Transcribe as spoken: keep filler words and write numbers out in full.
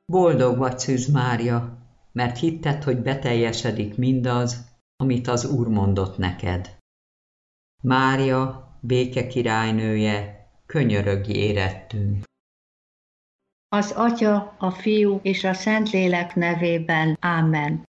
Boldog vagy, Szűz Mária, mert hitted, hogy beteljesedik mindaz, amit az Úr mondott neked. Mária, béke királynője, könyörögj érettünk. Az Atya, a Fiú és a Szentlélek nevében. Ámen.